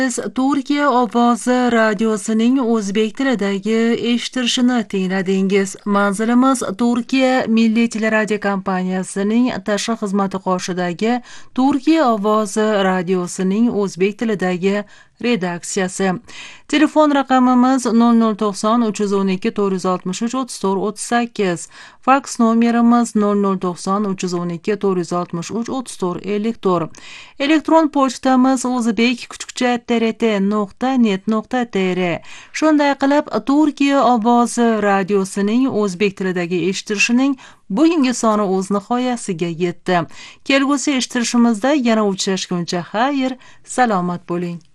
Siz Turkiya ovozi radiosining o'zbek tilidagi eshitilishini tingladingiz. Manzilimiz Turkiya Milliy teleradiokompaniyasining tashqi xizmati qoshidagi Turkiya ovozi radiosining o'zbek tilidagi redaksiyasi. Telefon raqamimiz 0090 312 463 34 38. Faks nomerimiz 0090 312 463 34 54. Elektron pochtamiz o'zbek_trt.net.tr. Shunday qilib, Turkiya ovozi radiosining o'zbek tilidagi eshitilishining bugungi soni o'z nihoyasiga yetdi. Kelgusi eshitilishimizda yana uchrashguncha xayr, salomat bo'ling.